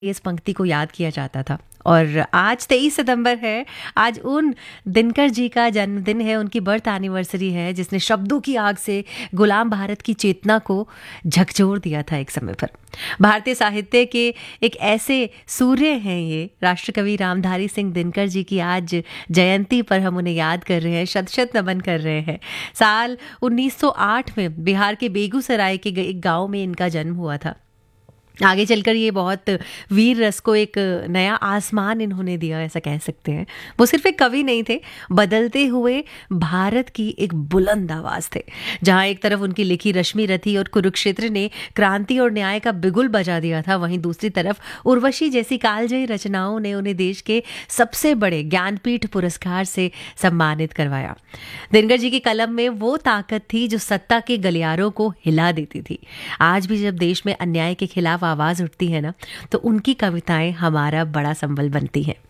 इस पंक्ति को याद किया जाता था। और आज 23 सितंबर है, आज उन दिनकर जी का जन्मदिन है, उनकी बर्थ एनिवर्सरी है, जिसने शब्दों की आग से गुलाम भारत की चेतना को झकझोर दिया था एक समय पर। भारतीय साहित्य के एक ऐसे सूर्य हैं ये, राष्ट्रकवि रामधारी सिंह दिनकर जी की आज जयंती पर हम उन्हें याद कर रहे हैं, शत शत नमन कर रहे हैं। साल 1908 में बिहार के बेगूसराय के एक गांव में इनका जन्म हुआ था। आगे चलकर ये बहुत वीर रस को एक नया आसमान इन्होंने दिया, ऐसा कह सकते हैं। वो सिर्फ एक कवि नहीं थे, बदलते हुए भारत की एक बुलंद आवाज थे। जहां एक तरफ उनकी लिखी रश्मि रथी और कुरुक्षेत्र ने क्रांति और न्याय का बिगुल बजा दिया था, वहीं दूसरी तरफ उर्वशी जैसी कालजयी रचनाओं ने उन्हें देश के सबसे बड़े ज्ञानपीठ पुरस्कार से सम्मानित करवाया। दिनकर जी की कलम में वो ताकत थी जो सत्ता के गलियारों को हिला देती थी। आज भी जब देश में अन्याय के खिलाफ आवाज उठती है ना, तो उनकी कविताएं हमारा बड़ा संबल बनती हैं।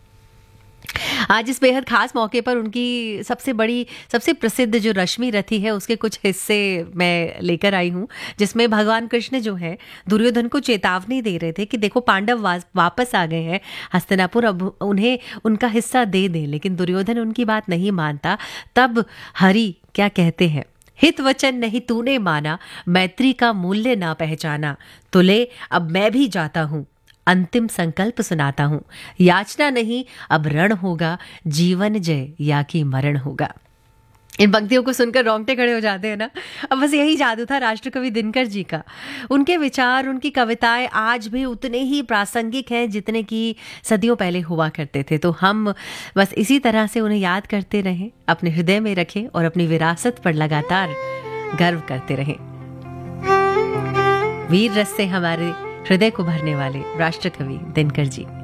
आज इस बेहद खास मौके पर उनकी सबसे बड़ी, सबसे प्रसिद्ध जो रश्मि रथी है, उसके कुछ हिस्से मैं लेकर आई हूँ, जिसमें भगवान कृष्ण जो है दुर्योधन को चेतावनी दे रहे थे कि देखो पांडव वापस आ गए हैं हस्तिनापुर, अब उन्हें उनका हिस्सा दे दें। लेकिन दुर्योधन उनकी बात नहीं मानता। तब हरि क्या कहते हैं, हित वचन नहीं तूने माना, मैत्री का मूल्य ना पहचाना, तो ले अब मैं भी जाता हूँ, अंतिम संकल्प सुनाता हूँ, याचना नहीं अब रण होगा, जीवन जय या कि मरण होगा। इन पंक्तियों को सुनकर रोंगटे खड़े हो जाते हैं ना। अब बस यही जादू था राष्ट्रकवि दिनकर जी का। उनके विचार, उनकी कविताएं आज भी उतने ही प्रासंगिक हैं जितने कि सदियों पहले हुआ करते थे। तो हम बस इसी तरह से उन्हें याद करते रहें, अपने हृदय में रखें और अपनी विरासत पर लगातार गर्व करते रहें। वीर रस से हमारे हृदय को भरने वाले राष्ट्रकवि दिनकर जी।